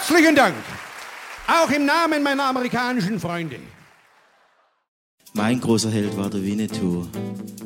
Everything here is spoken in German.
Herzlichen Dank. Auch im Namen meiner amerikanischen Freunde. Mein großer Held war der Winnetou.